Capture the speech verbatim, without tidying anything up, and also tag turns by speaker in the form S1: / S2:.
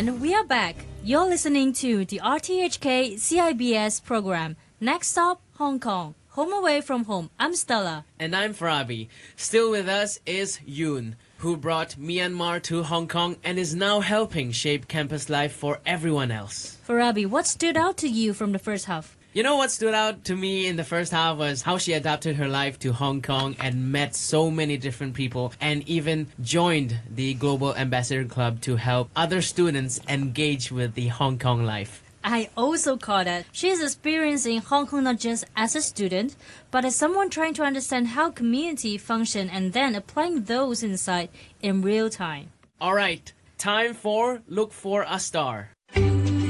S1: And we are back. You're listening to the R T H K C I B S program. Next stop, Hong Kong. Home away from home. I'm Stella.
S2: And I'm Farabi. Still with us is Yoon, who brought Myanmar to Hong Kong and is now helping shape campus life for everyone else.
S1: Farabi, what stood out to you from the first half?
S2: You know what stood out to me in the first half was how she adapted her life to Hong Kong and met so many different people and even joined the Global Ambassador Club to help other students engage with the Hong Kong life.
S1: I also caught that she is experiencing Hong Kong not just as a student, but as someone trying to understand how community function and then applying those insights in real time.
S2: All right, time for Look for a Star.